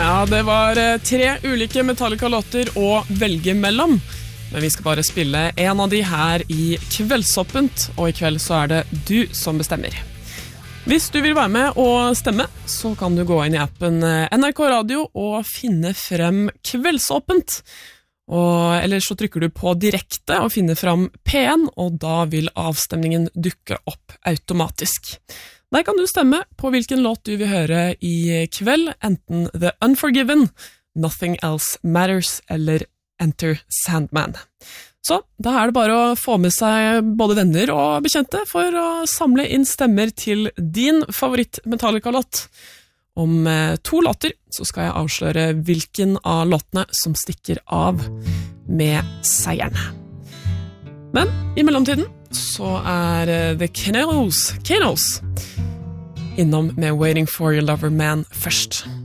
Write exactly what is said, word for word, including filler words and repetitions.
Ja, det var tre ulike Metallica-låter å velge mellom. Men vi skal bare spille en av de her i Kveldsåpent, og i kveld så er det du som bestemmer. Hvis du vil være med og stemme, så kan du gå inn i appen N R K Radio og finne frem Kveldsåpent. Og ellers så trykker du på direkte og finner frem P en, og da vil avstemningen dukke opp automatisk. Der kan du stemme på hvilken låt du vil høre i kveld, enten The Unforgiven, Nothing Else Matters eller Enter Sandman. Så da er det bare å få med seg både venner og bekjente for å samle inn stemmer til din favoritt-Metallica-låt. Om to låter så skal jeg avsløre hvilken av låtene som stikker av med seieren. Men i mellomtiden så er The Kanos, Kanos innom med Waiting for Your Lover Man først.